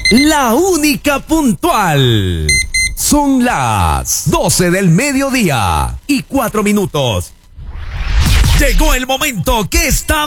la única puntual. Son las 12 del mediodía y 4 minutos. Llegó el momento que está